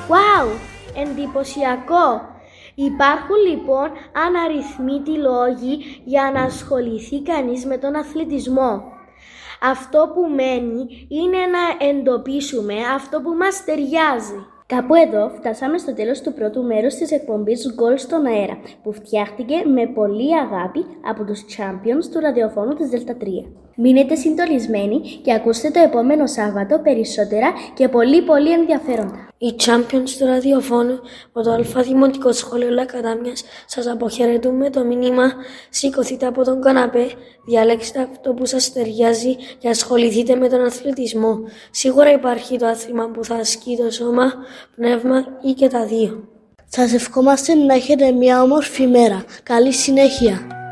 Wow, εντυπωσιακό! Υπάρχουν λοιπόν αναριθμίτοι λόγοι για να ασχοληθεί κανείς με τον αθλητισμό. Αυτό που μένει είναι να εντοπίσουμε αυτό που μας ταιριάζει. Κάπου εδώ φτάσαμε στο τέλος του πρώτου μέρους της εκπομπής Γκολ στον αέρα, που φτιάχτηκε με πολλή αγάπη από τους Champions του ραδιοφώνου της Δέλτα 3. Μείνετε συντονισμένοι και ακούστε το επόμενο Σάββατο περισσότερα και πολύ ενδιαφέροντα. Οι Champions του ραδιοφώνου από το Αλφα Δημοτικό Σχολείο Λακαδάμιας σας αποχαιρετούμε το μήνυμα «Σηκωθείτε από τον καναπέ, διαλέξτε αυτό που σας ταιριάζει και ασχοληθείτε με τον αθλητισμό». Σίγουρα υπάρχει το άθλημα που θα ασκεί το σώμα, πνεύμα ή και τα δύο. Σας ευχόμαστε να έχετε μια όμορφη μέρα. Καλή συνέχεια.